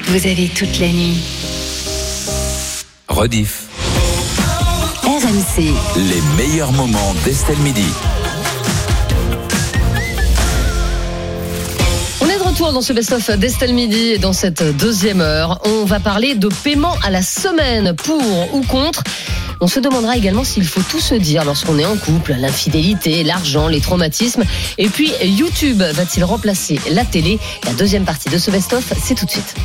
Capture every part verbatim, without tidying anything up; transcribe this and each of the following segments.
vous avez toute la nuit. Rediff. R M C. Les meilleurs moments d'Estelle Midi. On est de retour dans ce best-of d'Estelle Midi et dans cette deuxième heure, on va parler de paiement à la semaine, pour ou contre. On se demandera également s'il faut tout se dire lorsqu'on est en couple, l'infidélité, l'argent, les traumatismes. Et puis, YouTube va-t-il remplacer la télé ? La deuxième partie de ce best-of, c'est tout de suite.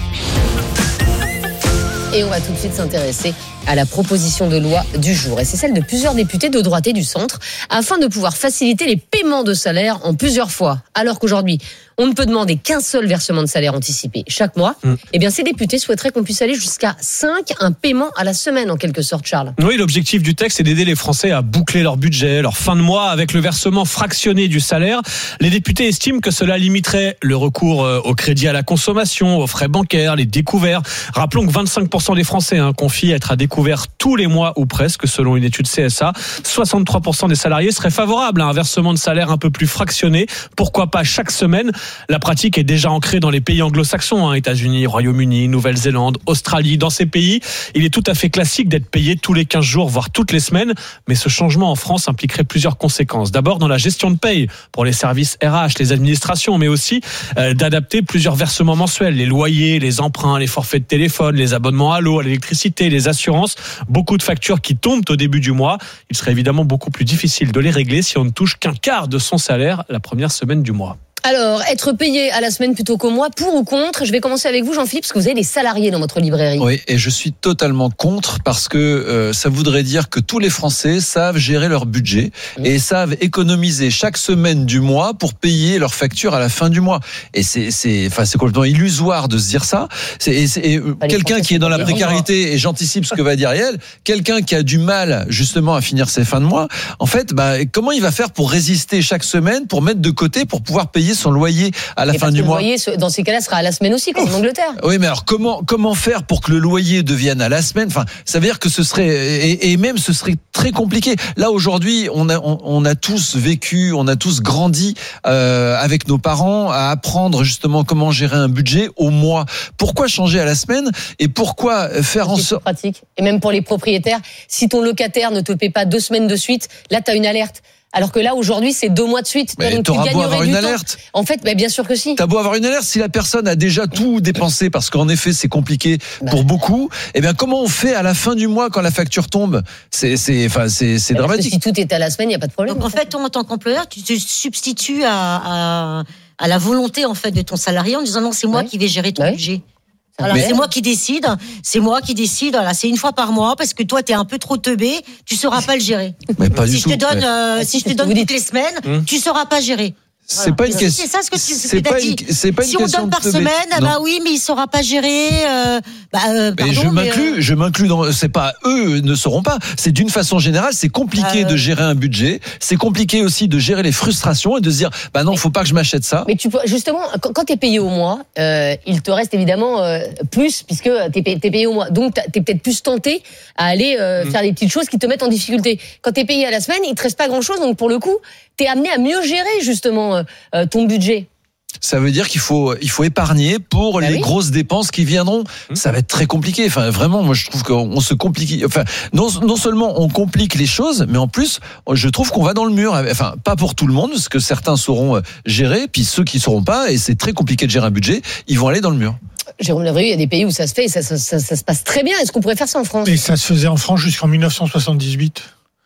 Et on va tout de suite s'intéresser à la proposition de loi du jour. Et c'est celle de plusieurs députés de droite et du centre, afin de pouvoir faciliter les paiements de salaire en plusieurs fois. Alors qu'aujourd'hui, on ne peut demander qu'un seul versement de salaire anticipé chaque mois. Mmh. Eh bien, ces députés souhaiteraient qu'on puisse aller jusqu'à cinq, un paiement à la semaine, en quelque sorte, Charles. Oui, l'objectif du texte, c'est d'aider les Français à boucler leur budget, leur fin de mois, avec le versement fractionné du salaire. Les députés estiment que cela limiterait le recours au crédit à la consommation, aux frais bancaires, les découverts. Rappelons que vingt-cinq pour cent des Français hein, confient être à découvert tous les mois ou presque, selon une étude C S A. soixante-trois pour cent des salariés seraient favorables à un versement de salaire un peu plus fractionné. Pourquoi pas chaque semaine ? La pratique est déjà ancrée dans les pays anglo-saxons, hein, États-Unis, Royaume-Uni, Nouvelle-Zélande, Australie. Dans ces pays, il est tout à fait classique d'être payé tous les quinze jours, voire toutes les semaines. Mais ce changement en France impliquerait plusieurs conséquences. D'abord, dans la gestion de paye pour les services R H, les administrations, mais aussi euh, d'adapter plusieurs versements mensuels, les loyers, les emprunts, les forfaits de téléphone, les abonnements à l'eau, à l'électricité, les assurances. Beaucoup de factures qui tombent au début du mois. Il serait évidemment beaucoup plus difficile de les régler si on ne touche qu'un quart de son salaire la première semaine du mois. Alors, être payé à la semaine plutôt qu'au mois, pour ou contre ? Je vais commencer avec vous, Jean-Philippe, parce que vous avez des salariés dans votre librairie. Oui, et je suis totalement contre parce que euh, ça voudrait dire que tous les Français savent gérer leur budget mmh. et savent économiser chaque semaine du mois pour payer leurs factures à la fin du mois. Et c'est, c'est, enfin, c'est complètement illusoire de se dire ça. C'est, et c'est, et quelqu'un qui est dans la précarité, et j'anticipe ce que va dire Yael, quelqu'un qui a du mal justement à finir ses fins de mois, en fait, bah, comment il va faire pour résister chaque semaine, pour mettre de côté, pour pouvoir payer son loyer à la et fin du mois. Le loyer, dans ces cas-là, sera à la semaine aussi, comme en Angleterre. Oui, mais alors comment comment faire pour que le loyer devienne à la semaine ? Enfin, ça veut dire que ce serait et, et même ce serait très compliqué. Là aujourd'hui, on a on, on a tous vécu, on a tous grandi euh, avec nos parents à apprendre justement comment gérer un budget au mois. Pourquoi changer à la semaine et pourquoi faire en sorte pratique. Et même pour les propriétaires, si ton locataire ne te paie pas deux semaines de suite, là tu as une alerte. Alors que là, aujourd'hui, c'est deux mois de suite. Mais donc, t'auras beau avoir une alerte. En fait, bah, bien sûr que si. T'as beau avoir une alerte, si la personne a déjà tout dépensé, parce qu'en effet, c'est compliqué bah. pour beaucoup, eh bien, comment on fait à la fin du mois quand la facture tombe ? C'est, c'est, enfin, c'est, c'est bah, dramatique. Si tout est à la semaine, il n'y a pas de problème. Donc, en fait, toi, en tant qu'employeur, tu te substitues à, à, à la volonté, en fait, de ton salarié en disant non, c'est moi ouais. qui vais gérer ton ouais. budget. Voilà, mais c'est moi qui décide, c'est moi qui décide, voilà, c'est une fois par mois, parce que toi, t'es un peu trop teubé, tu sauras pas le gérer. Mais pas si du je tout. te donne, euh, si je te donne toutes les semaines, hum. tu sauras pas gérer. C'est voilà. pas une question. C'est ça ce que tu c'est pas dit. Une, c'est pas une si on question donne par de semaine, ah bah oui, mais il saura pas gérer. Euh, bah, euh, pardon, mais je mais m'inclus, euh... je m'inclus dans. C'est pas eux ne sauront pas. C'est d'une façon générale, c'est compliqué euh... de gérer un budget. C'est compliqué aussi de gérer les frustrations et de se dire, bah non, mais, faut pas que je m'achète ça. Mais tu peux justement, quand, quand t'es payé au mois, euh, il te reste évidemment euh, plus puisque t'es payé, t'es payé au mois. Donc t'es peut-être plus tenté à aller euh, mmh. faire des petites choses qui te mettent en difficulté. Quand t'es payé à la semaine, il te reste pas grand-chose. Donc pour le coup, t'es amené à mieux gérer justement euh, ton budget. Ça veut dire qu'il faut il faut épargner pour bah les oui. grosses dépenses qui viendront. Mmh. Ça va être très compliqué. Enfin vraiment, moi je trouve qu'on se complique. Enfin non non seulement on complique les choses, mais en plus je trouve qu'on va dans le mur. Enfin pas pour tout le monde, parce que certains sauront gérer, puis ceux qui sauront pas, et c'est très compliqué de gérer un budget, ils vont aller dans le mur. Jérôme Lavrieux, il y a des pays où ça se fait et ça, ça, ça, ça se passe très bien. Est-ce qu'on pourrait faire ça en France ? Et ça se faisait en France jusqu'en dix-neuf cent soixante-dix-huit.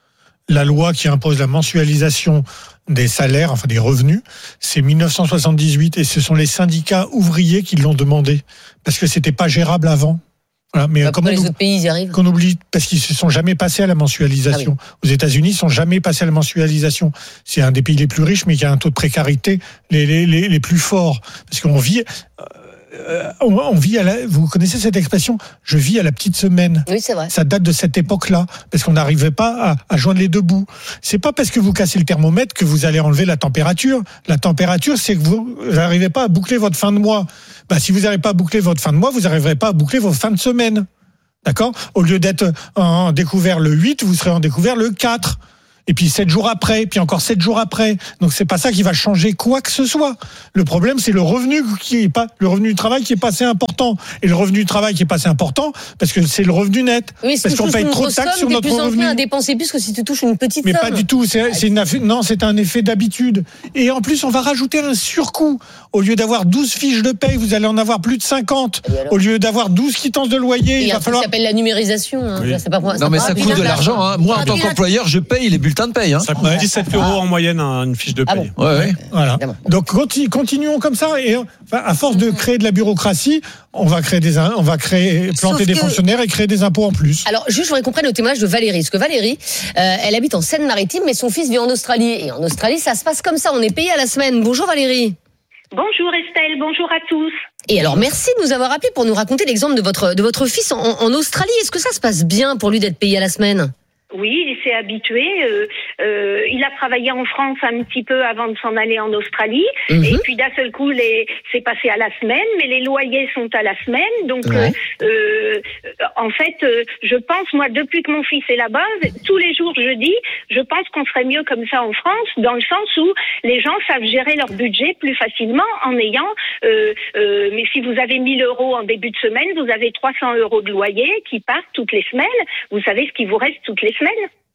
La loi qui impose la mensualisation des salaires, enfin des revenus, c'est dix-neuf cent soixante-dix-huit et ce sont les syndicats ouvriers qui l'ont demandé parce que c'était pas gérable avant. Voilà, mais bah, comme les on, autres pays y arrivent. Qu'on oublie parce qu'ils se sont jamais passés à la mensualisation. Ah oui. Aux États-Unis, ils sont jamais passés à la mensualisation. C'est un des pays les plus riches, mais qui a un taux de précarité les les les, les plus forts parce qu'on vit. Euh, on, on vit à la, vous connaissez cette expression, je vis à la petite semaine. Oui, c'est vrai. Ça date de cette époque-là, parce qu'on n'arrivait pas à, à joindre les deux bouts. C'est pas parce que vous cassez le thermomètre que vous allez enlever la température. La température, c'est que vous n'arrivez pas à boucler votre fin de mois. Bah, si vous n'arrivez pas à boucler votre fin de mois, vous n'arriverez pas à boucler vos fins de semaine. D'accord ? Au lieu d'être en découvert le huit, vous serez en découvert le quatre. Et puis sept jours après, puis encore sept jours après. Donc c'est pas ça qui va changer quoi que ce soit. Le problème, c'est le revenu qui est pas, le revenu du travail qui est pas assez important. Et le revenu du travail qui est pas assez important, parce que c'est le revenu net. Oui, parce qu'on paye trop de taxes sur notre revenu. Tu es plus enclin à dépenser plus que si tu touches une petite Mais somme. pas du tout. C'est, c'est une, non, c'est un effet d'habitude. Et en plus, on va rajouter un surcoût. Au lieu d'avoir douze fiches de paye, vous allez en avoir plus de cinquante. Au lieu d'avoir douze quittances de loyer, et il va falloir. Ça s'appelle la numérisation. Hein. Oui. C'est pas, non, ça mais ça coûte de l'argent. Hein. Moi, en tant qu'employeur, je paye les bulletins de paye. Hein. Ça coûte dix-sept euros en moyenne une fiche de paye. Ah bon ouais, ouais. Voilà. Donc continu, continuons comme ça. Et enfin, à force de créer de la bureaucratie, on va créer des, on va créer, planter Sauf des que... fonctionnaires et créer des impôts en plus. Alors, juste, je voudrais qu'on prenne le témoignage de Valérie. Parce que Valérie, euh, elle habite en Seine-Maritime, mais son fils vit en Australie. Et en Australie, ça se passe comme ça. On est payé à la semaine. Bonjour Valérie. Bonjour Estelle, bonjour à tous. Et alors, merci de nous avoir appelé pour nous raconter l'exemple de votre, de votre fils en, en Australie. Est-ce que ça se passe bien pour lui d'être payé à la semaine ? Oui, il s'est habitué. Euh, euh, il a travaillé en France un petit peu avant de s'en aller en Australie. Mmh. Et puis d'un seul coup, les, c'est passé à la semaine, mais les loyers sont à la semaine. Donc, ouais. euh, euh, en fait, euh, je pense, moi, depuis que mon fils est là-bas, tous les jours, je dis, je pense qu'on serait mieux comme ça en France, dans le sens où les gens savent gérer leur budget plus facilement en ayant... Euh, euh, mais si vous avez mille euros en début de semaine, vous avez trois cents euros de loyer qui partent toutes les semaines. Vous savez ce qui vous reste toutes les semaines.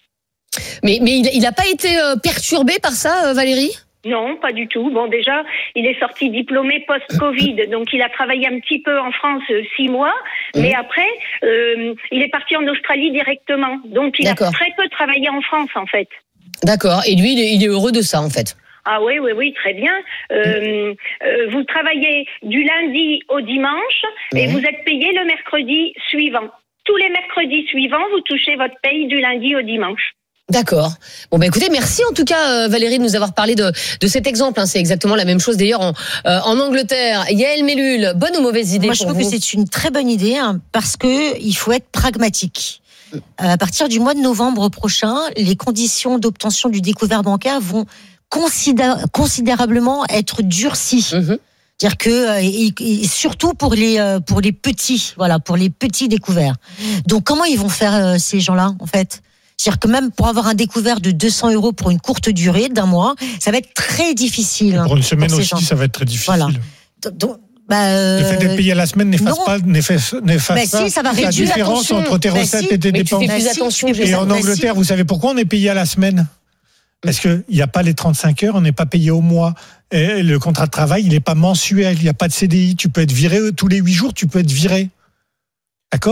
Mais, mais il n'a pas été euh, perturbé par ça, euh, Valérie ? Non, pas du tout. Bon, déjà, il est sorti diplômé post-Covid, donc il a travaillé un petit peu en France euh, six mois, mmh. mais après, euh, il est parti en Australie directement. Donc il D'accord. a très peu travaillé en France, en fait. D'accord. Et lui, il est, il est heureux de ça, en fait. Ah oui, oui, oui, très bien. Euh, euh, vous travaillez du lundi au dimanche mmh. et vous êtes payé le mercredi suivant. Tous les mercredis suivants, vous touchez votre paye du lundi au dimanche. D'accord. Bon, bah écoutez, merci en tout cas, euh, Valérie, de nous avoir parlé de, de cet exemple. Hein. C'est exactement la même chose d'ailleurs en, euh, en Angleterre. Yael Mellul, bonne ou mauvaise idée ? Moi, je pour trouve vous ? que c'est une très bonne idée hein, parce que il faut être pragmatique. Euh, à partir du mois de novembre prochain, les conditions d'obtention du découvert bancaire vont considé- considérablement être durcies. Mmh. C'est-à-dire que et, et surtout pour les pour les petits, voilà, pour les petits découverts. Donc comment ils vont faire euh, ces gens-là en fait ? C'est-à-dire que même pour avoir un découvert de deux cents euros pour une courte durée d'un mois, ça va être très difficile. Et pour une semaine pour aussi, ça va être très difficile. Voilà. Donc, bah, euh, le fait d'être payé à la semaine n'efface non. pas, n'efface, n'efface bah, pas si, ça va la différence entre tes bah, recettes si. et tes Mais dépenses. tu fais plus bah, attention. si, et en bah, Angleterre, si. vous savez pourquoi on est payé à la semaine ? Parce qu'il n'y a pas les trente-cinq heures, on n'est pas payé au mois. Et le contrat de travail, il n'est pas mensuel, il n'y a pas de C D I. Tu peux être viré tous les huit jours, tu peux être viré. D'accord ?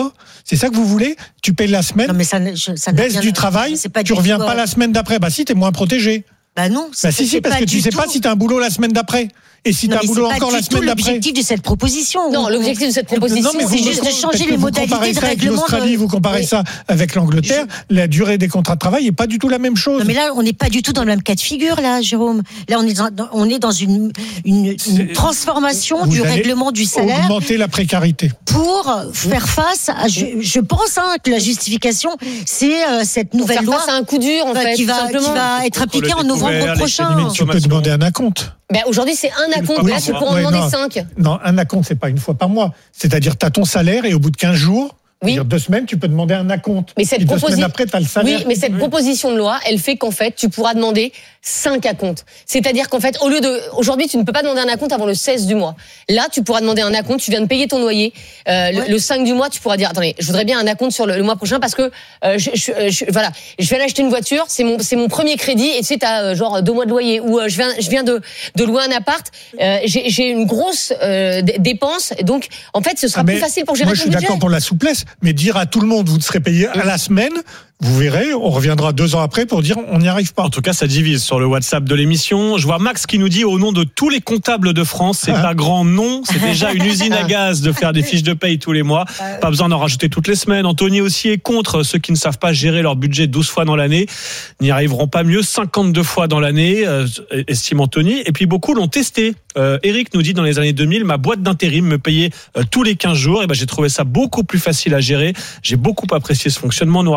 C'est ça que vous voulez ? Tu payes la semaine, non, mais ça, je, ça baisse rien, du travail, pas tu du reviens tout, pas euh... la semaine d'après. Bah si, t'es moins protégé. Bah non. Bah si, si, parce que tu sais pas si t'as un boulot la semaine d'après. Et si t'as un boulot encore la semaine d'après. C'est l'objectif de cette proposition. Non, l'objectif de cette proposition, non, mais c'est vous, juste de changer les vous modalités de règlement. L'Australie, de... vous comparez oui. ça avec l'Angleterre, je... la durée des contrats de travail n'est pas du tout la même chose. Non, mais là, on n'est pas du tout dans le même cas de figure, là, Jérôme. Là, on est dans, on est dans une, une, une transformation vous du règlement du salaire. Augmenter la précarité. Pour faire face à, je, je pense hein, que la justification, c'est euh, cette nouvelle pour faire loi. face à un coup dur, en fait, qui va, qui va être appliquée en novembre prochain. Tu peux demander un acompte. Ben aujourd'hui, c'est un acompte. Oui, là, tu pourras en oui, demander non. cinq. Non, un acompte, c'est pas une fois par mois. C'est-à-dire, tu as ton salaire et au bout de quinze jours, oui. c'est-à-dire deux semaines, tu peux demander un acompte. Mais cette et deux proposi... semaines après, tu as le salaire. Oui, mais cette oui. proposition de loi, elle fait qu'en fait, tu pourras demander cinq acomptes. C'est-à-dire qu'en fait, au lieu de, aujourd'hui, tu ne peux pas demander un acompte avant le seize du mois. Là, tu pourras demander un acompte, tu viens de payer ton loyer. Euh, ouais. le, le cinq du mois, tu pourras dire, attendez, je voudrais bien un acompte sur le, le mois prochain parce que, euh, je, je, je, voilà, je viens d'acheter une voiture, c'est mon, c'est mon premier crédit et tu sais, t'as, euh, genre, deux mois de loyer ou, euh, je viens, je viens de, de louer un appart, euh, j'ai, j'ai une grosse, euh, dépense. Donc, en fait, ce sera ah, plus facile pour gérer ton budget. Moi, je suis d'accord pour la souplesse, mais dire à tout le monde, vous serez payé à la semaine, vous verrez, on reviendra deux ans après pour dire on n'y arrive pas. En tout cas, ça divise sur le WhatsApp de l'émission. Je vois Max qui nous dit au nom de tous les comptables de France, c'est pas grand nom, c'est déjà une usine à gaz de faire des fiches de paye tous les mois. Pas besoin d'en rajouter toutes les semaines. Anthony aussi est contre ceux qui ne savent pas gérer leur budget douze fois dans l'année. N'y arriveront pas mieux cinquante-deux fois dans l'année, euh, estime Anthony. Et puis beaucoup l'ont testé. Euh, Eric nous dit dans les années deux mille, ma boîte d'intérim me payait euh, tous les quinze jours. Et ben j'ai trouvé ça beaucoup plus facile à gérer. J'ai beaucoup apprécié ce fonctionnement, nous raconte Eric.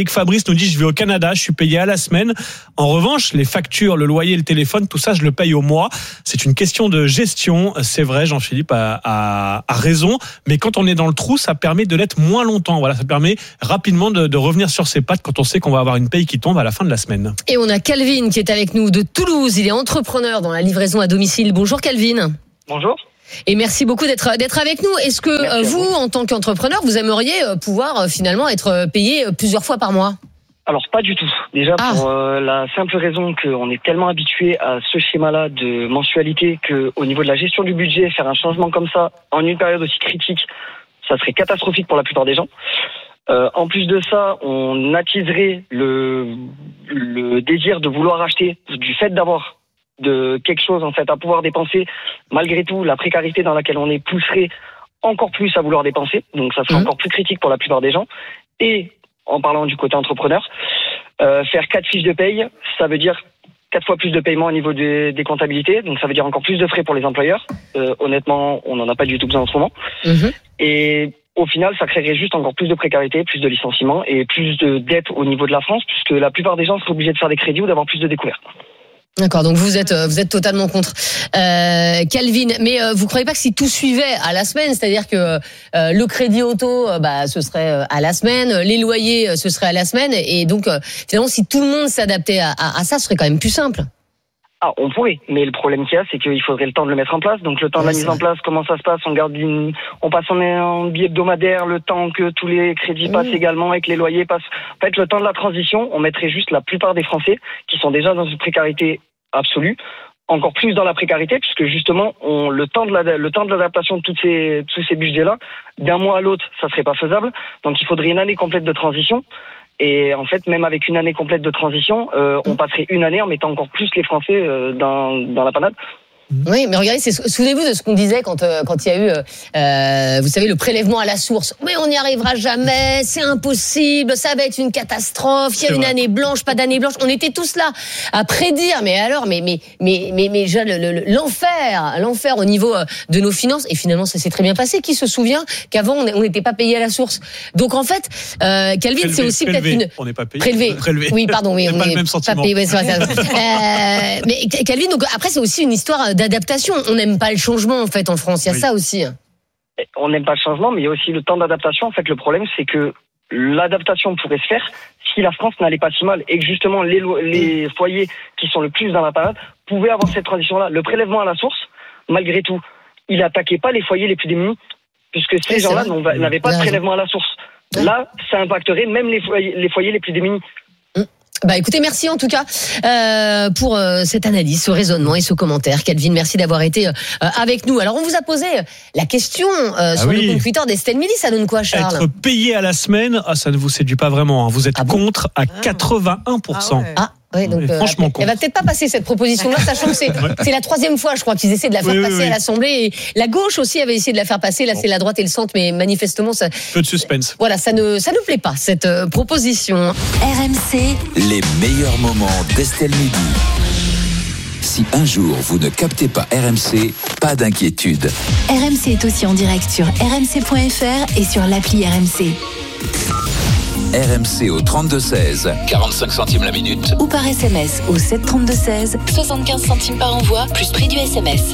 Cédric Fabrice nous dit, je vais au Canada, je suis payé à la semaine. En revanche, les factures, le loyer, le téléphone, tout ça, je le paye au mois. C'est une question de gestion. C'est vrai, Jean-Philippe a, a, a raison. Mais quand on est dans le trou, ça permet de l'être moins longtemps. Voilà, ça permet rapidement de, de revenir sur ses pattes quand on sait qu'on va avoir une paye qui tombe à la fin de la semaine. Et on a Calvin qui est avec nous de Toulouse. Il est entrepreneur dans la livraison à domicile. Bonjour Calvin. Bonjour. Et merci beaucoup d'être d'être avec nous. Est-ce que euh, vous, vous, en tant qu'entrepreneur, vous aimeriez euh, pouvoir euh, finalement être euh, payé plusieurs fois par mois ? Alors pas du tout. Déjà ah. pour euh, la simple raison qu'on est tellement habitué à ce schéma-là de mensualité qu'au niveau de la gestion du budget, faire un changement comme ça en une période aussi critique, ça serait catastrophique pour la plupart des gens. Euh, en plus de ça, on attiserait le, le désir de vouloir acheter du fait d'avoir de quelque chose en fait à pouvoir dépenser. Malgré tout, la précarité dans laquelle on est pousserait encore plus à vouloir dépenser. Donc ça serait mmh. encore plus critique pour la plupart des gens. Et en parlant du côté entrepreneur, euh, faire quatre fiches de paye, ça veut dire quatre fois plus de paiement au niveau des, des comptabilités. Donc ça veut dire encore plus de frais pour les employeurs. Euh, honnêtement, on n'en a pas du tout besoin en ce moment. Mmh. Et au final, ça créerait juste encore plus de précarité, plus de licenciements et plus de dettes au niveau de la France, puisque la plupart des gens seraient obligés de faire des crédits ou d'avoir plus de découvertes. D'accord, donc vous êtes vous êtes totalement contre, euh, Calvin. Mais euh, vous croyez pas que si tout suivait à la semaine, c'est-à-dire que euh, le crédit auto, euh, bah ce serait à la semaine, les loyers, euh, ce serait à la semaine, et donc euh, finalement, si tout le monde s'adaptait à, à, à ça, ce serait quand même plus simple. Ah, on pourrait, mais le problème qu'il y a, c'est qu'il faudrait le temps de le mettre en place. Donc le temps ouais, de la mise en place, comment ça se passe ? On garde une, on passe en, en billet hebdomadaire, le temps que tous les crédits passent mmh. également et que les loyers passent. En fait, le temps de la transition, on mettrait juste la plupart des Français qui sont déjà dans une précarité absolue, encore plus dans la précarité, puisque justement, on, le temps de la, le temps de l'adaptation de toutes ces, tous ces budgets-là, d'un mois à l'autre, ça serait pas faisable. Donc il faudrait une année complète de transition. Et en fait, même avec une année complète de transition, euh, on passerait une année en mettant encore plus les Français euh, dans, dans la panade. Oui, mais regardez, c'est, souvenez-vous de ce qu'on disait quand euh, quand il y a eu, euh, vous savez, le prélèvement à la source. Mais on n'y arrivera jamais, c'est impossible, ça va être une catastrophe. Il y a c'est une vrai. année blanche, pas d'année blanche. On était tous là à prédire. Mais alors, mais mais mais mais mais déjà, le, le, l'enfer, l'enfer au niveau de nos finances. Et finalement, ça s'est très bien passé. Qui se souvient qu'avant on n'était pas payé à la source. Donc en fait, euh, Calvin, prélevé, c'est aussi prélevé. peut-être une on n'est pas payé. Prélevé. prélevé. Oui, pardon, oui, on n'est pas le même sentiment. Pas payé, ouais, c'est vrai, euh, mais Calvin, donc après, c'est aussi une histoire d'adaptation. On n'aime pas le changement en fait en France, il y a oui. ça aussi. On n'aime pas le changement, mais il y a aussi le temps d'adaptation. En fait, le problème, c'est que l'adaptation pourrait se faire si la France n'allait pas si mal et que justement les, lo- les foyers qui sont le plus dans la panade pouvaient avoir cette transition-là. Le prélèvement à la source, malgré tout, il n'attaquait pas les foyers les plus démunis, puisque ces oui, gens-là n'avaient pas de prélèvement à la source. Ouais. Là, ça impacterait même les foyers les, foyers les plus démunis. Bah écoutez, merci en tout cas euh, pour euh, cette analyse, ce raisonnement et ce commentaire. Calvin, merci d'avoir été euh, avec nous. Alors on vous a posé la question euh, ah sur oui. le compte Twitter d'Estelle Midi. Ça donne quoi, Charles ? Être payé à la semaine, ah, ça ne vous séduit pas vraiment. Hein. Vous êtes ah bon contre à quatre-vingt-un pour cent. Ah, ouais. ah. Oui, donc, euh, franchement, elle va peut-être pas passer cette proposition-là, sachant que c'est, c'est la troisième fois, je crois, qu'ils essaient de la faire oui, passer oui, oui. à l'Assemblée. Et la gauche aussi avait essayé de la faire passer. Là, bon. c'est la droite et le centre, mais manifestement, ça. Peu de suspense. Voilà, ça ne, ça ne plaît pas cette euh, proposition. R M C. Les meilleurs moments d'Estelle Midi. Si un jour vous ne captez pas R M C, pas d'inquiétude. R M C est aussi en direct sur r m c point f r et sur l'appli R M C. R M C au trente-deux seize, quarante-cinq centimes la minute. Ou par S M S au sept trente-deux seize, soixante-quinze centimes par envoi, plus prix du S M S.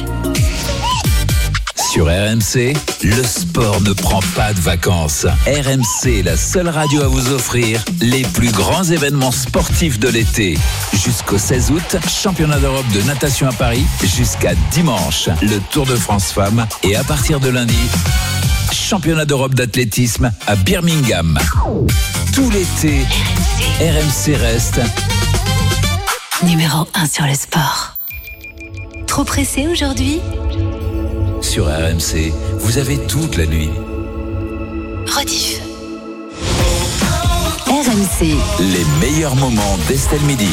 Sur R M C, le sport ne prend pas de vacances. R M C est la seule radio à vous offrir les plus grands événements sportifs de l'été. Jusqu'au seize août, championnat d'Europe de natation à Paris. Jusqu'à dimanche, le Tour de France Femmes. Et à partir de lundi, championnat d'Europe d'athlétisme à Birmingham. Tout l'été, R M C reste numéro un sur le sport. Trop pressé aujourd'hui ? Sur R M C, vous avez toute la nuit. Rediff. R M C. Les meilleurs moments d'Estelle Midi.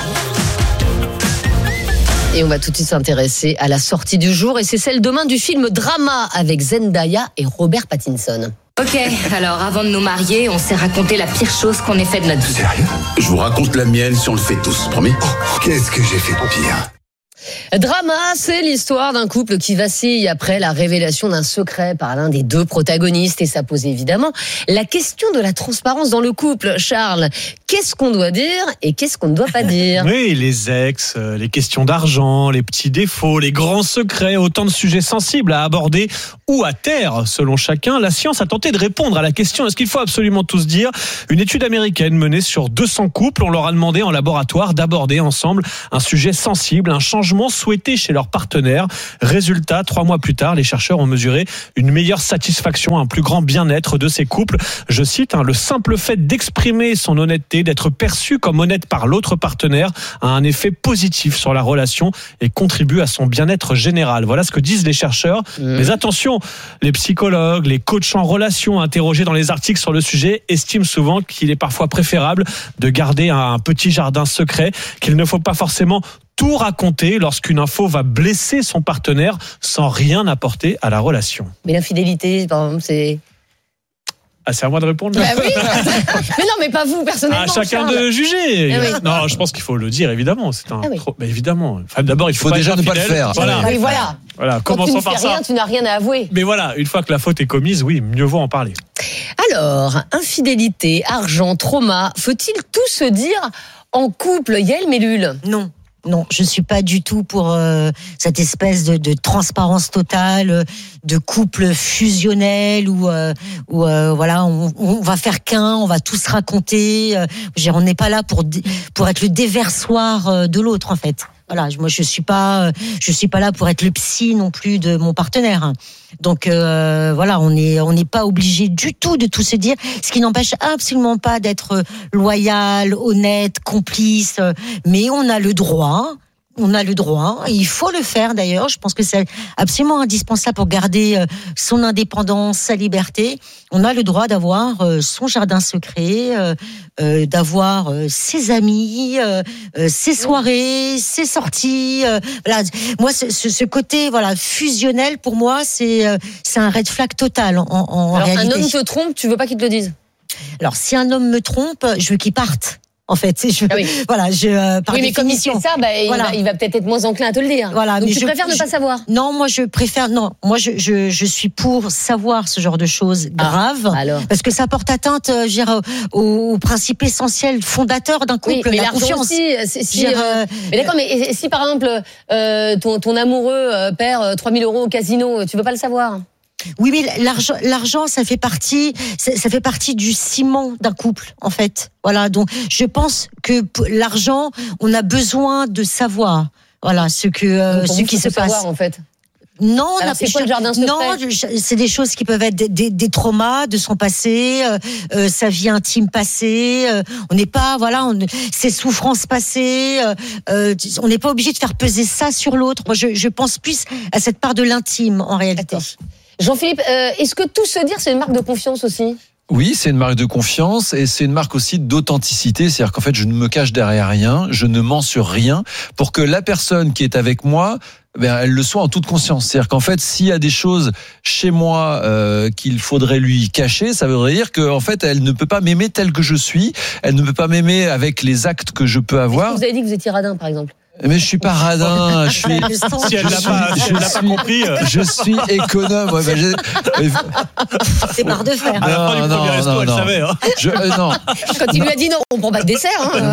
Et on va tout de suite s'intéresser à la sortie du jour. Et c'est celle demain du film Drama avec Zendaya et Robert Pattinson. Ok, alors avant de nous marier, on s'est raconté la pire chose qu'on ait fait de notre vie. Sérieux ? Je vous raconte la mienne si on le fait tous, promis ? Oh, qu'est-ce que j'ai fait de pire ? Drama, c'est l'histoire d'un couple qui vacille après la révélation d'un secret par l'un des deux protagonistes et ça pose évidemment la question de la transparence dans le couple. Charles, qu'est-ce qu'on doit dire et qu'est-ce qu'on ne doit pas dire ? Oui, les ex, les questions d'argent, les petits défauts, les grands secrets, autant de sujets sensibles à aborder ou à taire selon chacun. La science a tenté de répondre à la question est-ce qu'il faut absolument tous dire ? Une étude américaine menée sur deux cents couples, on leur a demandé en laboratoire d'aborder ensemble un sujet sensible, un changement souhaité chez leur partenaire. Résultat, trois mois plus tard, les chercheurs ont mesuré une meilleure satisfaction, un plus grand bien-être de ces couples. Je cite, hein, le simple fait d'exprimer son honnêteté, d'être perçu comme honnête par l'autre partenaire a un effet positif sur la relation et contribue à son bien-être général. Voilà ce que disent les chercheurs. Mmh. Mais attention, les psychologues, les coachs en relation interrogés dans les articles sur le sujet estiment souvent qu'il est parfois préférable de garder un petit jardin secret, qu'il ne faut pas forcément tout raconter lorsqu'une info va blesser son partenaire sans rien apporter à la relation. Mais l'infidélité, par exemple, c'est... Ah, c'est à moi de répondre. Bah oui. Mais non, mais pas vous personnellement. À chacun Charles. de juger. Ah oui. Non, je pense qu'il faut le dire évidemment. C'est un. Ah oui. Trop... bah, évidemment. Enfin, d'abord, il faut, faut pas déjà être ne pas le fidèle. faire. Voilà. Oui, voilà. Voilà. Quand Commençons tu ne fais par ça. rien, tu n'as rien à avouer. Mais voilà, une fois que la faute est commise, oui, mieux vaut en parler. Alors, infidélité, argent, trauma, faut-il tout se dire en couple, Yael Mellul ? Non. Non, je suis pas du tout pour euh, cette espèce de, de transparence totale, de couple fusionnel où, euh, où euh, voilà, on, on va faire qu'un, on va tout se raconter. Euh, on n'est pas là pour pour être le déversoir de l'autre en fait. Voilà, moi je suis pas, je suis pas là pour être le psy non plus de mon partenaire. Donc euh, voilà, on est, on n'est pas obligé du tout de tout se dire. Ce qui n'empêche absolument pas d'être loyal, honnête, complice. Mais on a le droit. On a le droit, et il faut le faire d'ailleurs. Je pense que c'est absolument indispensable pour garder son indépendance, sa liberté. On a le droit d'avoir son jardin secret, euh, d'avoir ses amis, euh, ses soirées, ses sorties. Euh, voilà. Moi, ce, ce côté voilà fusionnel, pour moi, c'est c'est un red flag total en, en Alors, réalité. Un homme te trompe, tu veux pas qu'il te le dise ? Alors, si un homme me trompe, je veux qu'il parte. En fait, je, ah oui. voilà, je euh, par oui, mais définition. comme il fait ça, bah, voilà. il, va, il va peut-être être moins enclin à te le dire. Voilà, donc mais tu je, préfères ne je, pas savoir. Non, moi je préfère. Non, moi je je, je suis pour savoir ce genre de choses graves, ah, alors. parce que ça porte atteinte, euh, je dirais, au, au principe essentiel fondateur d'un couple, oui, mais la confiance. Aussi, si, si, euh, euh, mais d'accord, mais si par exemple euh, ton ton amoureux euh, perd trois mille euros au casino, tu veux pas le savoir? Oui, mais l'argent, l'argent, ça fait partie, ça, ça fait partie du ciment d'un couple, en fait. Voilà. Donc, je pense que l'argent, on a besoin de savoir, voilà, ce que, euh, ce qui se passe. Savoir, en fait. Non, alors, c'est quoi le jardin secret ? Non, c'est des choses qui peuvent être des, des, des traumas de son passé, euh, euh, sa vie intime passée. Euh, on n'est pas, voilà, on, ses souffrances passées. Euh, euh, on n'est pas obligé de faire peser ça sur l'autre. Moi, je, je pense plus à cette part de l'intime, en réalité. D'accord. Jean-Philippe, euh, est-ce que tout se dire, c'est une marque de confiance aussi ? Oui, c'est une marque de confiance et c'est une marque aussi d'authenticité. C'est-à-dire qu'en fait, je ne me cache derrière rien, je ne mens sur rien pour que la personne qui est avec moi, ben, elle le soit en toute conscience. C'est-à-dire qu'en fait, s'il y a des choses chez moi euh, qu'il faudrait lui cacher, ça voudrait dire qu'en fait, elle ne peut pas m'aimer tel que je suis. Elle ne peut pas m'aimer avec les actes que je peux avoir. Vous avez dit que vous étiez radin, par exemple. Mais je suis pas radin, je suis. Si elle l'a pas, si elle l'a pas compris, euh... je suis économe. Ouais, ben c'est barre de fer. À la fin du premier resto, elle savait. Hein. Je, euh, non. Quand il lui a dit non, on prend pas de dessert. Hein.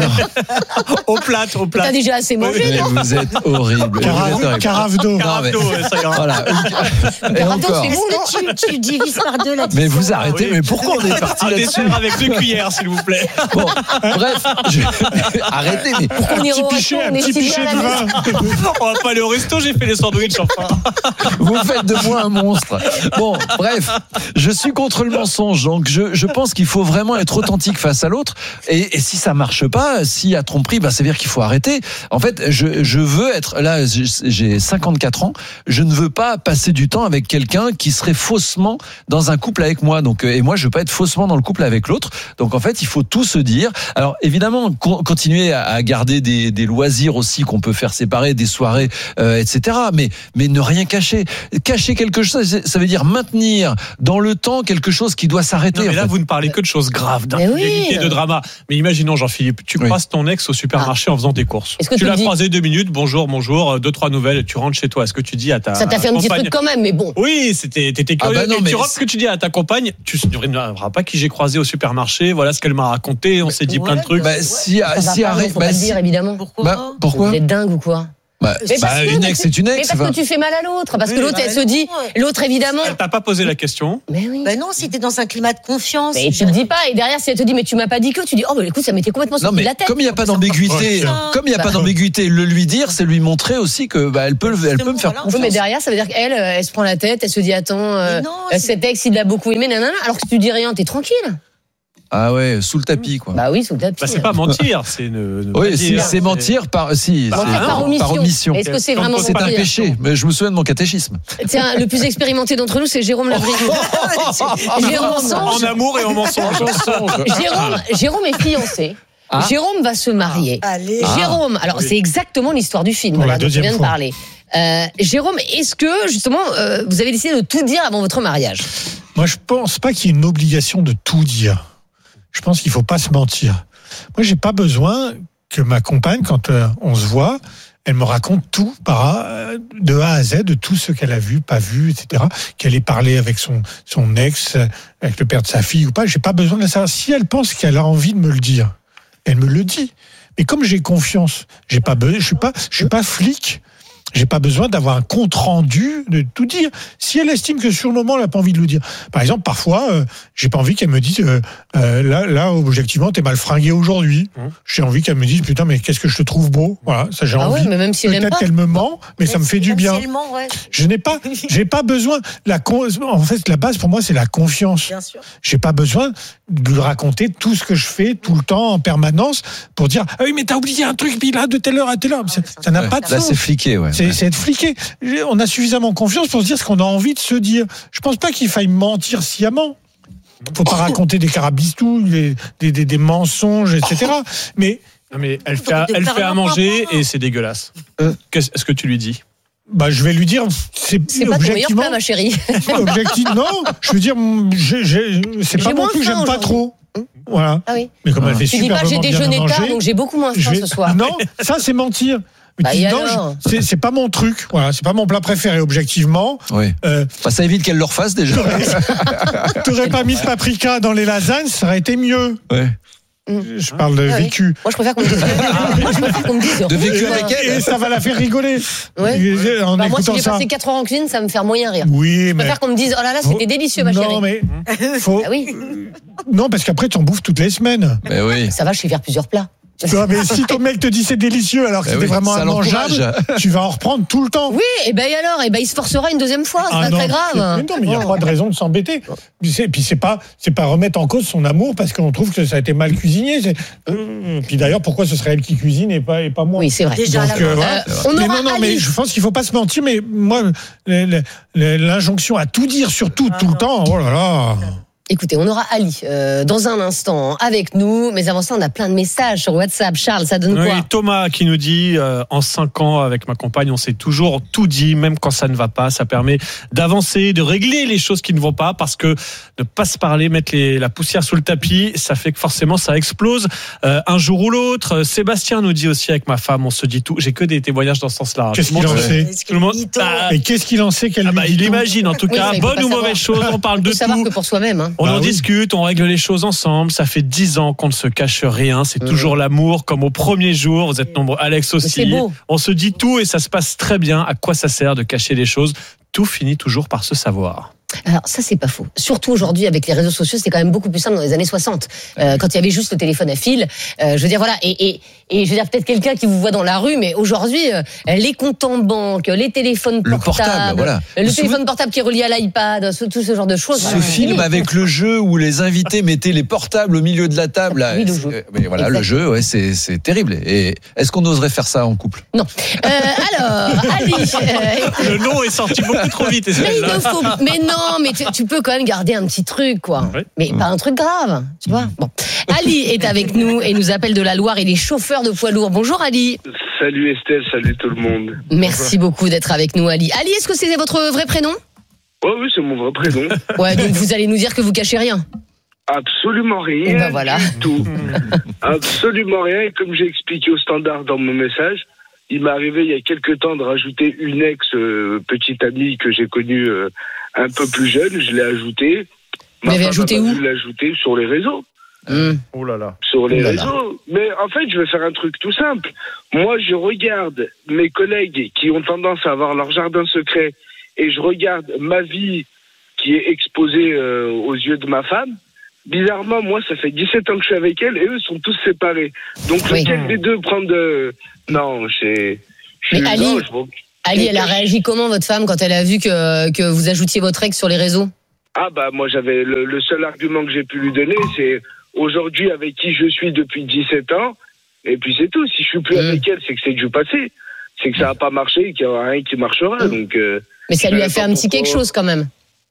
Au plat, au plat. T'as déjà assez mangé. Mais non vous êtes horrible. Carafe, carafe d'eau. Carafe d'eau, ça ira. Voilà. Et encore. C'est bon, tu, tu divises par deux la Mais vous arrêtez. Oui. Mais pourquoi on est parti un là-dessus ? dessert avec deux cuillères, s'il vous plaît. Bon, bref. Je... Arrêtez. Mais on ira au resto, on est petit stylé pichet à la de maison. vin. On va pas aller au resto, j'ai fait les sandwichs enfin. Vous faites de moi un monstre. Bon, bref, je suis contre le mensonge, donc je, je pense qu'il faut vraiment être authentique face à l'autre. Et, et si ça marche pas, s'il y a tromperie, bah, ça veut dire qu'il faut arrêter. En fait, je, je veux être là, j'ai cinquante-quatre ans, je ne veux pas passer du temps avec quelqu'un qui serait faussement dans un couple avec moi. Donc, et moi, je veux pas être faussement dans le couple avec l'autre. Donc, en fait, il faut tout se dire. Alors, évidemment, co- continuer à garder des, des loisirs aussi qu'on peut faire séparer des soirées, euh, et cetera. Mais, mais ne rien cacher. Cacher quelque chose, ça veut dire maintenir dans le temps quelque chose qui doit s'arrêter. Non, mais là, en fait. vous ne parlez que de choses graves, d'infidélité, oui. de drama. Mais imaginons, Jean-Philippe, tu Oui. croises ton ex au supermarché ah. en faisant des courses. Est-ce que tu, tu l'as dis... croisé deux minutes, bonjour, bonjour, deux, trois nouvelles, tu rentres chez toi. Est-ce que tu dis à ta Ça t'a fait un petit compagne... truc quand même, mais bon. Oui, c'était, t'étais curieux. Ah bah non, et mais tu rentres, ce que tu dis à ta compagne, tu ne diras pas qui j'ai croisé au supermarché, voilà ce qu'elle m'a raconté, on s'est dit ouais, plein de trucs. Bah, si, Ça si, va pas, arrête, faut bah, pas le si- dire, évidemment. Pourquoi bah, pourquoi Vous êtes dingue ou quoi? bah, Mais bah, parce que- une ex, c'est une Mais ex. parce va. que tu fais mal à l'autre, parce que Oui, l'autre, bah elle se non, dit, ouais. l'autre évidemment. Elle t'a pas posé la question. Mais oui. Ben non, si t'es dans un climat de confiance. Mais tu le dis pas, et derrière, si elle te dit, mais tu m'as pas dit que, tu dis, oh, bah écoute, ça m'était complètement Non sorti mais de la tête. comme il n'y a pas d'ambiguïté, Ça. comme il n'y a Bah. pas d'ambiguïté, le lui dire, c'est lui montrer aussi que bah, elle peut, elle peut me faire Voilà. Oui, confiance. mais derrière, ça veut dire qu'elle, euh, elle se prend la tête, elle se dit, attends, euh, Mais non, euh, c'est- cet ex, il l'a beaucoup aimé, nanana, alors que si tu dis rien, t'es tranquille. Ah ouais, sous le tapis quoi. Bah oui, sous le tapis. Bah, c'est pas mentir, c'est ne, ne pas Oui, c'est, dire, c'est mentir par si, Bah, c'est- Mentir par omission. par omission. Est-ce que c'est Comme vraiment pour- C'est un mentir péché. Mais je me souviens de mon catéchisme. Tiens, le plus expérimenté d'entre nous, c'est Jérôme Lavrieux. Jérôme, En amour et en mensonge. Jérôme, Jérôme est fiancé. Ah. Jérôme va se marier. Allez. Ah. Jérôme, alors Oui. c'est exactement l'histoire du film Pour la voilà, dont on deuxième vient de fois. parler. Euh, Jérôme, est-ce que justement euh, vous avez décidé de tout dire avant votre mariage? Moi, je pense pas qu'il y ait une obligation de tout dire. Je pense qu'il faut pas se mentir. Moi, j'ai pas besoin que ma compagne, quand euh, on se voit, elle me raconte tout par A, euh, de A à Z, de tout ce qu'elle a vu, pas vu, et cetera. Qu'elle ait parlé avec son son ex, euh, avec le père de sa fille ou pas. J'ai pas besoin de le savoir. Si elle pense qu'elle a envie de me le dire, elle me le dit. Mais comme j'ai confiance, j'ai pas besoin. Je suis pas, je suis pas flic. J'ai pas besoin d'avoir un compte rendu de tout dire. Si elle estime que sur le moment elle n'a pas envie de le dire, par exemple, parfois, euh, j'ai pas envie qu'elle me dise euh, euh, là, là, objectivement, t'es mal fringué aujourd'hui. Mmh. J'ai envie qu'elle me dise putain, mais qu'est-ce que je te trouve beau. Voilà, ça j'ai Ah envie. ouais, mais même si elle aime Peut-être pas. qu'elle me ment, mais ça me fait du Même bien. si elle ment, ouais. Je n'ai pas, j'ai pas besoin. La con- en fait, la base pour moi, c'est la confiance. Bien sûr. J'ai pas besoin de lui raconter tout ce que je fais tout le temps en permanence pour dire ah oui mais t'as oublié un truc puis là de telle heure à telle heure. Ça, ça n'a Ouais. pas de Là, sens. c'est fliqué, ouais. C'est, c'est être fliqué. On a suffisamment confiance pour se dire ce qu'on a envie de se dire. Je pense pas qu'il faille mentir sciemment. Faut pas raconter des carabistouilles, des, des, des, des mensonges, et cetera. Mais Non, mais elle fait, Donc, à, de elle faire fait à un manger rapport. et c'est dégueulasse. Euh. Qu'est-ce est-ce que tu lui dis? bah, je vais lui dire, c'est, C'est pas ton meilleur objectivement, plat, ma chérie. objectivement, non. Je veux dire, j'ai, j'ai, c'est J'ai pas mon moins truc, faim j'aime pas aujourd'hui. trop. Voilà. Ah oui. Mais comme elle fait Tu dis super pas j'ai bien déjeuné manger, tard, donc j'ai beaucoup moins je faim vais- ce soir. Non, ça c'est mentir. Mais Bah, tu dis, et non, alors je- c'est, c'est pas mon truc. Voilà, c'est pas mon plat préféré objectivement. Oui. Euh, Bah, ça évite qu'elle le refasse déjà. T'aurais pas mis de paprika dans les lasagnes, ça aurait été mieux. Ouais. Je parle de Ah oui. vécu. Moi, je préfère qu'on me dise. Moi, je préfère qu'on me dise. De vécu Et, avec elle. et ça va la faire rigoler. Ouais. Et- En Bah, moi, si écoutant j'ai ça. passé quatre heures en cuisine, ça va me faire moyen rire. Oui, Je mais. préfère qu'on me dise, oh là là, c'était délicieux, ma chérie. Non, mais. Faut... Ah oui, Non, parce qu'après, tu en bouffes toutes les semaines. Mais oui. ça va, je sais faire plusieurs plats. Tu vois, mais si ton mec te dit c'est délicieux alors que Eh c'était oui, vraiment ça immangeable, l'encourage. tu vas en reprendre tout le temps. Oui, et ben et alors, et ben il se forcera une deuxième fois, c'est Ah pas non, très grave. mais non, mais il n'y a pas de raison de s'embêter. Puis c'est, puis c'est pas, c'est pas remettre en cause son amour parce qu'on trouve que ça a été mal cuisiné. C'est... Euh, Puis d'ailleurs, pourquoi ce serait elle qui cuisine et pas, et pas moi? Oui, c'est vrai. Déjà, Donc, là, euh, voilà. Euh, on mais aura non, non, Ali. mais je pense qu'il faut pas se mentir. Mais moi, le- le- le- l'injonction à tout dire sur tout, tout le temps, oh là là. Écoutez, on aura Ali euh, dans un instant avec nous, mais avant ça, on a plein de messages sur WhatsApp. Charles, ça donne Oui, quoi? Thomas qui nous dit euh, en cinq ans avec ma compagne, on s'est toujours tout dit, même quand ça ne va pas. Ça permet d'avancer, de régler les choses qui ne vont pas, parce que ne pas se parler, mettre les, la poussière sous le tapis, ça fait que forcément ça explose euh, un jour ou l'autre. Sébastien nous dit aussi avec ma femme, on se dit tout. J'ai que des témoignages dans ce sens-là. Qu'est-ce Tout le qu'il monde- en sait? Est-ce Tout le monde. mytho Ah, Et qu'est-ce qu'il en sait qu'elle ah bah, lui dit il tout imagine en tout Oui, cas, mais il faut bonne pas ou savoir. mauvaise chose, on parle Il de faut savoir tout. que pour soi-même. Hein. On Ah en oui. discute, on règle les choses ensemble. Ça fait dix ans qu'on ne se cache rien. C'est toujours l'amour, comme au premier jour. Vous êtes nombreux, Alex Mais aussi. c'est beau. On se dit tout et ça se passe très bien. À quoi ça sert de cacher les choses? Tout finit toujours par se savoir. Alors ça, c'est pas faux. Surtout aujourd'hui avec les réseaux sociaux, c'était quand même beaucoup plus simple dans les années soixante, euh, quand il y avait juste le téléphone à fil. Euh, je veux dire voilà, et, et, et je veux dire peut-être quelqu'un qui vous voit dans la rue, mais aujourd'hui, euh, les comptes en banque, les téléphones Le portables, portable, voilà. le Vous téléphone souvenez- portable qui est relié à l'iPad, ce- tout ce genre de choses. Ce Voilà. film Fini. avec le jeu où les invités mettaient les portables au milieu de la table. là, Oui, le c'est- jeu. mais voilà, le jeu, ouais, c'est, c'est terrible. Et est-ce qu'on oserait faire ça en couple? Non. Euh, alors, Ali. euh, Le nom est sorti beaucoup trop vite. Mais il Estelle. ne faut. Mais non, mais tu, tu peux quand même garder un petit truc, quoi. Ouais. Mais pas un truc grave, tu vois. Bon. Ali est avec nous et nous appelle de la Loire. Il est chauffeur de poids lourd. Bonjour Ali. Salut Estelle, salut tout le monde. Merci beaucoup d'être avec nous, Ali. Ali, est-ce que c'est votre vrai prénom ? Oh oui, c'est mon vrai prénom. Ouais, donc vous allez nous dire que vous cachez rien. Absolument rien. Et ben voilà. Du tout. Absolument rien. Et comme j'ai expliqué au standard dans mon message, il m'est arrivé il y a quelques temps de rajouter une ex euh, petite amie que j'ai connue euh, un peu plus jeune. Je l'ai ajoutée. Vous l'avez ajoutée où ? Je l'ai ajoutée sur les réseaux. Mmh. Oh là là. Sur les oh là là. réseaux. Mais en fait, je vais faire un truc tout simple. Moi, je regarde mes collègues qui ont tendance à avoir leur jardin secret et je regarde ma vie qui est exposée euh, aux yeux de ma femme. Bizarrement, moi, ça fait dix-sept ans que je suis avec elle et eux sont tous séparés. Donc, oui. lequel des deux prendre de... Non, c'est... Mais je, Ali, non, je... Ali, elle a réagi comment, votre femme, quand elle a vu que, que vous ajoutiez votre ex sur les réseaux ? Ah bah, moi, j'avais... Le, le seul argument que j'ai pu lui donner, c'est aujourd'hui avec qui je suis depuis dix-sept ans. Et puis, c'est tout. Si je suis plus mmh. avec elle, c'est que c'est du passé. C'est que ça n'a pas marché et qu'il n'y aura rien qui marchera. Mmh. Donc, euh, mais ça lui a fait un petit quelque chose, quand même.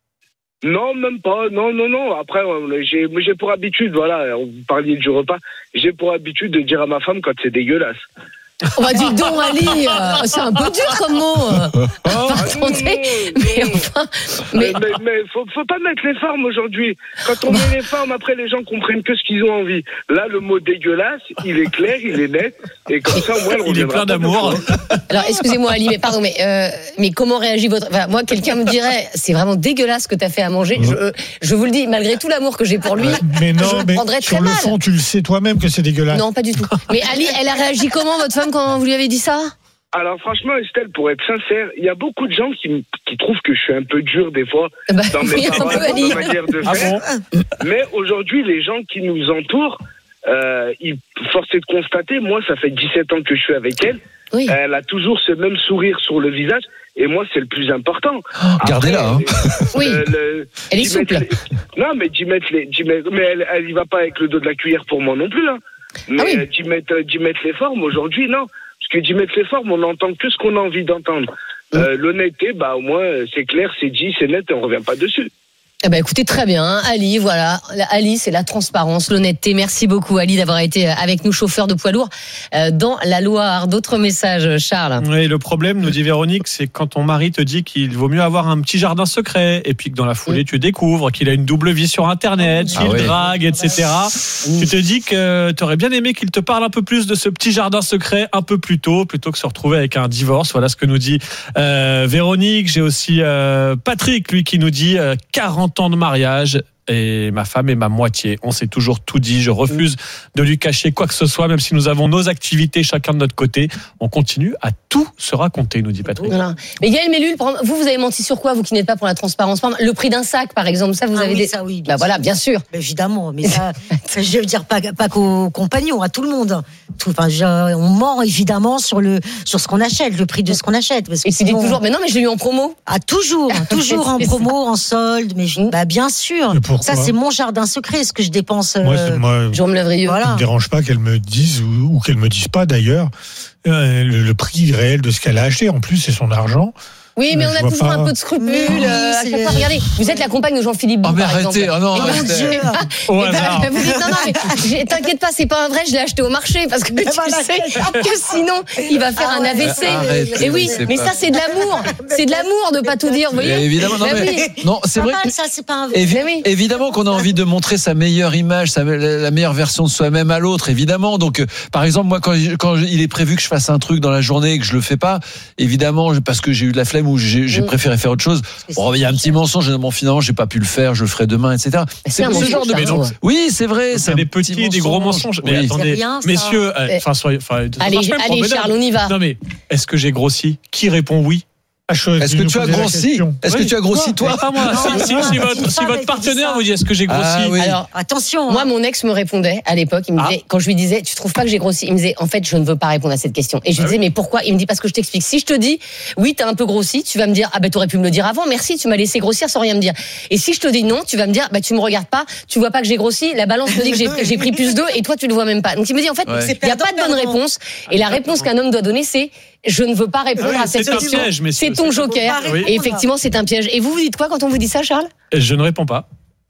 Non, même pas. Non, non, non. Après, j'ai, j'ai pour habitude, voilà, vous parliez du repas, j'ai pour habitude de dire à ma femme quand c'est dégueulasse. On va dire donc, Ali, euh, c'est un peu dur comme mot. Euh. Oh, Attendez, mais enfin... Mais, mais, mais faut, faut pas mettre les formes aujourd'hui. Quand on met les formes, après, les gens comprennent que ce qu'ils ont envie. Là, le mot dégueulasse, il est clair, il est net, et comme ça, moi, il est plein d'amour. Alors, excusez-moi, Ali, mais pardon, mais, euh, mais comment réagit votre... Enfin, moi, quelqu'un me dirait, c'est vraiment dégueulasse ce que t'as fait à manger. Je, euh, je vous le dis, malgré tout l'amour que j'ai pour lui, mais non, je le mais prendrais très sur le mal. fond, tu le sais toi-même que c'est dégueulasse. Non, pas du tout. Mais Ali, elle a réagi comment, votre femme, quand vous lui avez dit ça ? Alors franchement, Estelle, pour être sincère, il y a beaucoup de gens qui, qui trouvent que je suis un peu dur des fois bah, dans mes oui, paroles, dans ma manière de faire. Ah bon. Mais aujourd'hui, les gens qui nous entourent, euh, ils, force est de constater, moi, ça fait dix-sept ans que je suis avec elle. Oui. Elle a toujours ce même sourire sur le visage. Et moi, c'est le plus important. Oh, gardez-la. Hein. Oui. Euh, le, elle est souple. Les, non, mais d'y mettre les, d'y mettre, mais elle, elle y va pas avec le dos de la cuillère pour moi non plus. Hein. Mais ah oui. d'y mettre, d'y mettre les formes aujourd'hui, non. Parce que d'y mettre les formes, on n'entend que ce qu'on a envie d'entendre. Mmh. Euh, l'honnêteté, bah au moins c'est clair, c'est dit, c'est net, et on revient pas dessus. Eh ben écoutez, très bien, hein. Ali, voilà. Ali, c'est la transparence, l'honnêteté. Merci beaucoup, Ali, d'avoir été avec nous, chauffeur de poids lourd euh, dans la Loire. D'autres messages, Charles. Oui, le problème, nous dit Véronique, c'est quand ton mari te dit qu'il vaut mieux avoir un petit jardin secret, et puis que dans la foulée, mmh. tu découvres qu'il a une double vie sur Internet, qu'il ah ouais. drague, et cetera. Mmh. Tu te dis que tu aurais bien aimé qu'il te parle un peu plus de ce petit jardin secret un peu plus tôt, plutôt que se retrouver avec un divorce. Voilà ce que nous dit euh, Véronique. J'ai aussi euh, Patrick, lui, qui nous dit euh, quarante ans de mariage et ma femme est ma moitié. On s'est toujours tout dit. Je refuse de lui cacher quoi que ce soit, même si nous avons nos activités chacun de notre côté. On continue à tout se raconter, nous dit Patrick. Voilà. Mais Gaël Mellul, vous, vous avez menti sur quoi, vous qui n'êtes pas pour la transparence ? Le prix d'un sac, par exemple, ça, vous ah avez oui, des... ça, oui. Bah voilà, bien sûr. Bah, évidemment, mais ça, je veux dire pas, pas qu'aux compagnons, à tout le monde. Tout, enfin, je, on ment évidemment sur le sur ce qu'on achète, le prix de ce qu'on achète. Parce que et tu sinon, dis toujours, mais non, mais je l'ai eu en promo. Ah toujours, toujours en promo, en solde. Mais je, bah bien sûr. Ça, c'est mon jardin secret, ce que je dépense. Moi, c'est, moi, Jérôme Lavrieux. Voilà. Ça me dérange pas qu'elle me dise ou, ou qu'elle me dise pas d'ailleurs euh, le, le prix réel de ce qu'elle a acheté. En plus, c'est son argent. Oui, mais on a toujours pas... un peu de scrupules. Oui, euh, à chaque fois, regardez, vous êtes la compagne de Jean-Philippe Bou, oh, mais par arrêtez, exemple. Oh non, et arrêtez. Dieu. Au et hasard. ben, vous dites, non, non, mais t'inquiète pas, c'est pas un vrai, je l'ai acheté au marché, parce que tu voilà, sais que sinon, il va faire ah, un A V C. Arrêtez, et oui, mais pas... ça, c'est de l'amour. C'est de l'amour de pas tout dire, vous voyez. Mais évidemment, non, mais, oui. non, c'est vrai. Mal, ça, c'est pas un vrai. Évi- oui. Évidemment qu'on a envie de montrer sa meilleure image, sa, la meilleure version de soi-même à l'autre, évidemment. Donc, euh, par exemple, moi, quand, quand il est prévu que je fasse un truc dans la journée et que je le fais pas, évidemment, parce que j'ai eu de la flemme ou j'ai, j'ai préféré faire autre chose. Bon, il y a un petit mensonge, bon, finalement, j'ai pas pu le faire, je le ferai demain, et cetera. C'est, c'est ce genre de mensonge. Oui, c'est vrai. C'est des petits, mensonge. Des gros mensonges. Mais oui. Attendez, rien, messieurs, enfin, soyez, enfin, allez, allez Charles, on y va. Non mais, est-ce que j'ai grossi ? Qui répond oui ? Est-ce que tu as grossi ? Est-ce que tu as grossi toi ? Pas moi. Si, si, si, votre, si votre partenaire vous dit est-ce que j'ai grossi ? Ah, oui. Alors attention. Moi, mon ex me répondait à l'époque. Il me disait, ah. quand je lui disais, tu trouves pas que j'ai grossi ? Il me disait, en fait, je ne veux pas répondre à cette question. Et je lui ah disais, oui. mais pourquoi ? Il me dit parce que je t'explique. Si je te dis, oui, t'as un peu grossi, tu vas me dire, ah ben t'aurais pu me le dire avant. Merci, tu m'as laissé grossir sans rien me dire. Et si je te dis non, tu vas me dire, bah tu me regardes pas, tu vois pas que j'ai grossi. La balance me dit que j'ai, j'ai pris plus d'eux et toi tu le vois même pas. Donc il me dit en fait, il ouais. y a pas de bonne réponse. Et la réponse qu'un homme doit donner, c'est je ne veux pas répondre oui, à cette question. C'est un piège, messieurs. C'est ton joker. Oui. Et effectivement, c'est un piège. Et vous, vous dites quoi quand on vous dit ça, Charles ? Je ne réponds pas.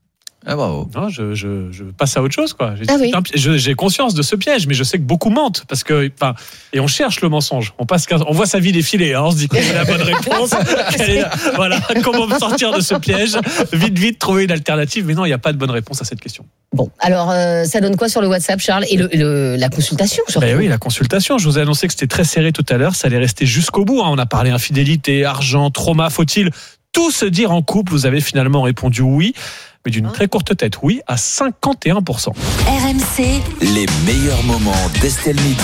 Ah bravo. Non, je, je, je passe à autre chose, quoi. J'ai, Ah oui. je, j'ai conscience de ce piège, mais je sais que beaucoup mentent parce que, enfin, et on cherche le mensonge. On passe, on voit sa vie défiler. Hein, on se dit quelle est la bonne réponse. Quelle est la, voilà, comment sortir de ce piège. Vite, vite, trouver une alternative. Mais non, il n'y a pas de bonne réponse à cette question. Bon, alors euh, ça donne quoi sur le WhatsApp, Charles, et le, le, la consultation surtout. Ben oui, la consultation. Je vous ai annoncé que c'était très serré tout à l'heure. Ça allait rester jusqu'au bout. Hein. On a parlé infidélité, argent, trauma. Faut-il tout se dire en couple? Vous avez finalement répondu oui, mais d'une très courte tête. Oui, à cinquante et un pour cent. R M C, Les meilleurs moments d'Estelle Midi.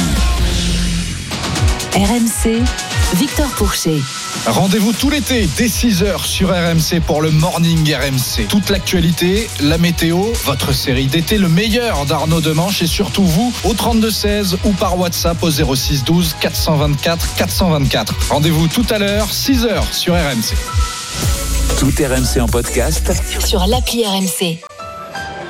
R M C, Victor Pourchet. Rendez-vous tout l'été dès six heures sur R M C pour le Morning R M C. Toute l'actualité, la météo, votre série d'été, le meilleur d'Arnaud Demanche et surtout vous au trente-deux seize ou par WhatsApp au zéro six douze quatre cent vingt-quatre quatre cent vingt-quatre. Rendez-vous tout à l'heure, six heures sur R M C. Tout R M C en podcast Sur l'appli R M C.